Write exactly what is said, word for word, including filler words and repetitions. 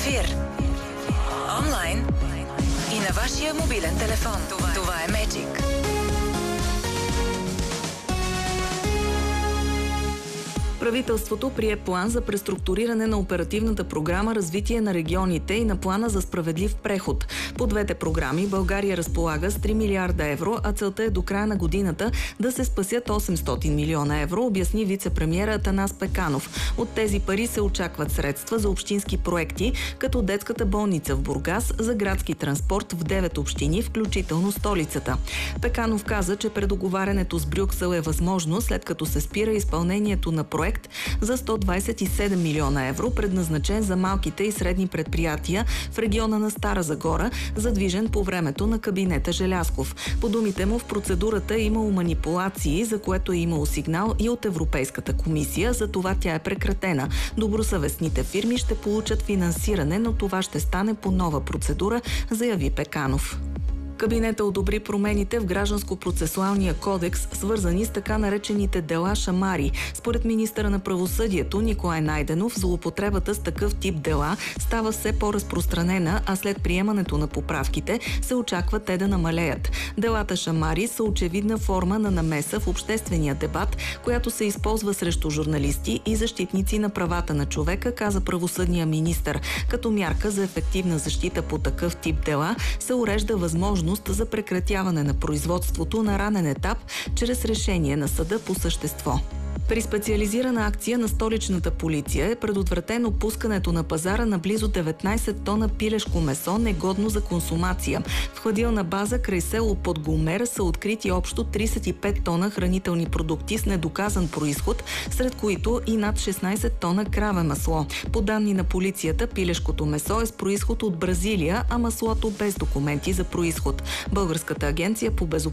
ефир, онлайн и на вашия мобилен телефон. Това, Това е Magic. Правителството прие план за преструктуриране на оперативната програма Развитие на регионите и на плана за справедлив преход. По двете програми България разполага с три милиарда евро, а целта е до края на годината да се спасят осемстотин милиона евро, обясни вице-премиера Атанас Пеканов. От тези пари се очакват средства за общински проекти, като детската болница в Бургас, за градски транспорт в девет общини, включително столицата. Пеканов каза, че предоговарянето с Брюксел е възможно, след като се спира изпълнението на проект за сто двадесет и седем милиона евро, предназначен за малките и средни предприятия в региона на Стара Загора, задвижен по времето на кабинета Желязков. По думите му, в процедурата е имало манипулации, за което е имало сигнал и от Европейската комисия, за това тя е прекратена. Добросъвестните фирми ще получат финансиране, но това ще стане по нова процедура, заяви Пеканов. Кабинета одобри промените в Гражданско-процесуалния кодекс, свързани с така наречените дела шамари. Според министъра на правосъдието Николай Найденов, злоупотребата с такъв тип дела става все по-разпространена, а след приемането на поправките се очаква те да намалеят. Делата шамари са очевидна форма на намеса в обществения дебат, която се използва срещу журналисти и защитници на правата на човека, каза правосъдния министър. Като мярка за ефективна защита по такъв тип дела се урежда възможност за прекратяване на производството на ранен етап чрез решение на съда по същество. При специализирана акция на столичната полиция е предотвратено пускането на пазара на близо деветнадесет тона пилешко месо, негодно за консумация. В хладилна база край село Подгомер са открити общо тридесет и пет тона хранителни продукти с недоказан произход, сред които и над шестнадесет тона краве масло. По данни на полицията, пилешкото месо е с произход от Бразилия, а маслото без документи за произход. Българската агенция по безопасност